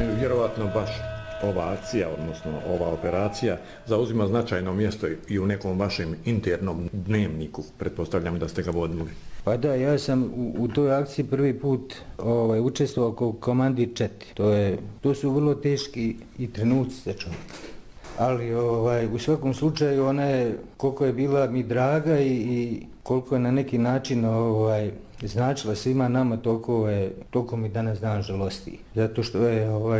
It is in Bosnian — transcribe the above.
Vjerovatno baš ova akcija, odnosno ova operacija, zauzima značajno mjesto i u nekom vašem internom dnevniku, pretpostavljam da ste ga vodili. Pa da, ja sam u toj akciji prvi put učestvovao kao komandir čete. To su vrlo teški i trenuci za čovjeka. Ali u svakom slučaju ona je, koliko je bila mi draga i koliko je na neki način značila svima nama, toliko mi danas dan žalosti. Zato što je